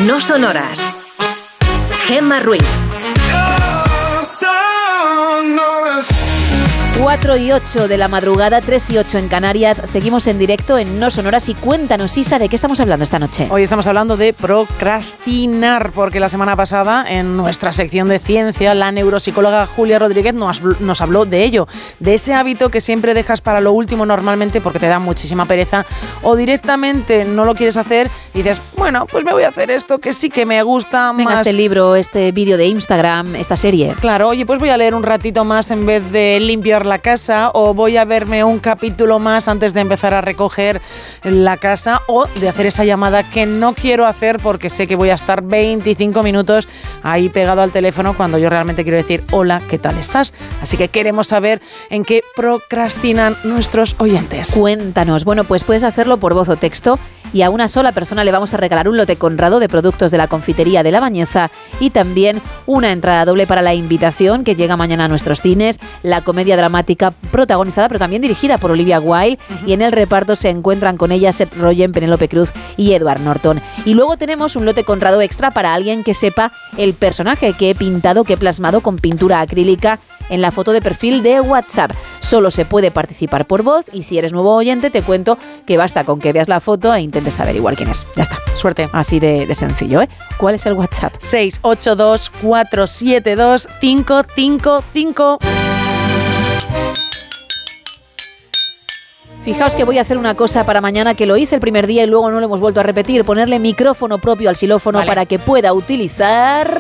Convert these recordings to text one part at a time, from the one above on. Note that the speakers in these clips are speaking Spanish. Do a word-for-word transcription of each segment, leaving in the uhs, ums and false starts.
No Sonoras. Gemma Ruiz. cuatro y ocho de la madrugada, tres y ocho en Canarias. Seguimos en directo en No Sonoras y cuéntanos, Isa, ¿de qué estamos hablando esta noche? Hoy estamos hablando de procrastinar, porque la semana pasada en nuestra sección de ciencia la neuropsicóloga Julia Rodríguez nos, nos habló de ello, de ese hábito que siempre dejas para lo último normalmente porque te da muchísima pereza o directamente no lo quieres hacer y dices, bueno, pues me voy a hacer esto que sí que me gusta Venga, más. este libro, este vídeo de Instagram, esta serie. Claro, oye, pues voy a leer un ratito más en vez de limpiar la casa, o voy a verme un capítulo más antes de empezar a recoger la casa, o de hacer esa llamada que no quiero hacer porque sé que voy a estar veinticinco minutos ahí pegado al teléfono cuando yo realmente quiero decir hola, ¿qué tal estás? Así que queremos saber en qué procrastinan nuestros oyentes. Cuéntanos. Bueno, pues puedes hacerlo por voz o texto y a una sola persona le vamos a regalar un lote Conrado de productos de la confitería de La Bañeza y también una entrada doble para La Invitación, que llega mañana a nuestros cines, la comedia dramática protagonizada pero también dirigida por Olivia Wilde, uh-huh. y en el reparto se encuentran con ella Seth Rogen, Penélope Cruz y Edward Norton. Y luego tenemos un lote Conrado extra para alguien que sepa el personaje que he pintado, que he plasmado con pintura acrílica en la foto de perfil de WhatsApp. Solo se puede participar por voz y si eres nuevo oyente te cuento que basta con que veas la foto e intentes averiguar quién es. Ya está. Suerte. Así de, de sencillo, ¿eh? ¿Cuál es el WhatsApp? seis ocho dos, cuatro siete dos, cinco cinco cinco. Fijaos que voy a hacer una cosa para mañana que lo hice el primer día y luego no lo hemos vuelto a repetir. Ponerle micrófono propio al xilófono, vale, para que pueda utilizar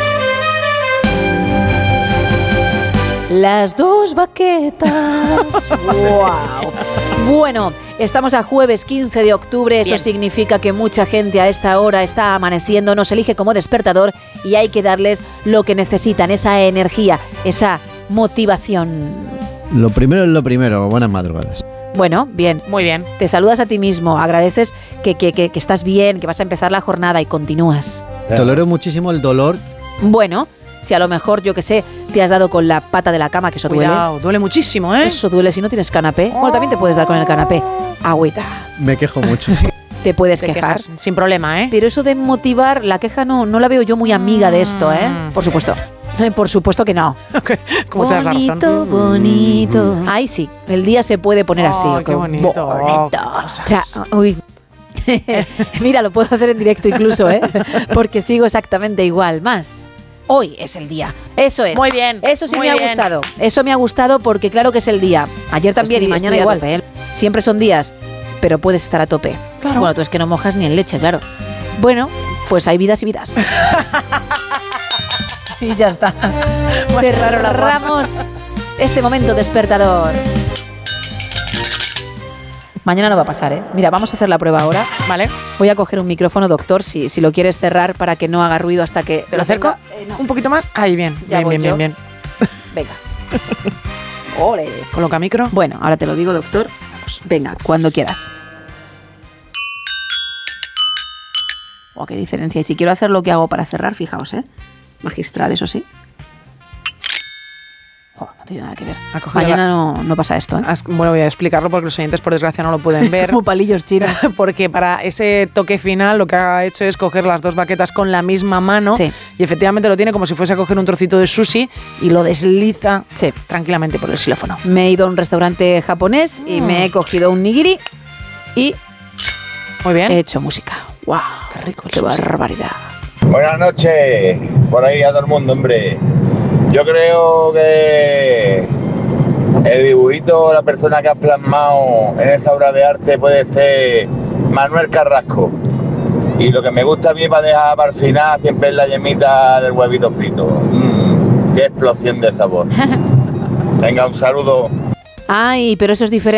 las dos baquetas. ¡Wow! Bueno, estamos a jueves quince de octubre. Eso Bien. Significa que mucha gente a esta hora está amaneciendo, nos elige como despertador y hay que darles lo que necesitan, esa energía, esa motivación. Lo primero es lo primero. Buenas madrugadas. Bueno, bien. Muy bien. Te saludas a ti mismo, agradeces que, que, que, que estás bien, que vas a empezar la jornada y continúas. Tolero muchísimo el dolor. Bueno, si a lo mejor, yo que sé, te has dado con la pata de la cama, que eso Cuidado, duele. duele muchísimo, ¿eh? Eso duele si no tienes canapé. Bueno, también te puedes dar con el canapé. Agüita. Me quejo mucho. Te puedes te quejar. Quejas, sin problema, ¿eh? Pero eso de motivar, la queja no, no la veo yo muy amiga de esto, ¿eh? Por supuesto. Por supuesto que no. ¿Cómo te das la razón? Bonito, bonito. Ay, sí, el día se puede poner oh, así. Qué bonito. bonito. O sea, uy. Mira, lo puedo hacer en directo incluso, ¿eh? Porque sigo exactamente igual. Más. Hoy es el día. Eso es. Muy bien. Eso sí muy me ha bien. gustado. Eso me ha gustado porque claro que es el día. Ayer también estoy, y mañana igual. Tope. Siempre son días, pero puedes estar a tope. Claro. Bueno, tú es que no mojas ni en leche, claro. Bueno, pues hay vidas y vidas. Y ya está. Cerramos este momento despertador. Mañana no va a pasar, ¿eh? Mira, vamos a hacer la prueba ahora. Vale. Voy a coger un micrófono, doctor, si, si lo quieres cerrar para que no haga ruido hasta que... ¿Te lo acerco? Eh, no. ¿Un poquito más? Ahí, bien. Ya bien, bien, bien, bien. Venga. Ole. Coloca micro. Bueno, ahora te lo digo, doctor. Vamos. Venga, cuando quieras. Oh, qué diferencia. Y si quiero hacer lo que hago para cerrar, fijaos, ¿eh? Magistral, eso sí. Oh, no tiene nada que ver. Mañana la... no, no pasa esto, ¿eh? As, bueno, voy a explicarlo porque los oyentes, por desgracia, no lo pueden ver. Como palillos chinos. Porque para ese toque final lo que ha hecho es coger las dos baquetas con la misma mano. Sí. Y efectivamente lo tiene como si fuese a coger un trocito de sushi y lo desliza sí. tranquilamente por el xilófono. Me he ido a un restaurante japonés mm. y me he cogido un nigiri y Muy bien. he hecho música. ¡Wow! ¡Qué rico! ¡Qué barbaridad! Buenas noches, por ahí a todo el mundo, hombre. Yo creo que el dibujito, la persona que has plasmado en esa obra de arte puede ser Manuel Carrasco. Y lo que me gusta a mí para dejar para el final siempre es la yemita del huevito frito. Mmm, qué explosión de sabor. Venga, un saludo. Ay, pero eso es diferente.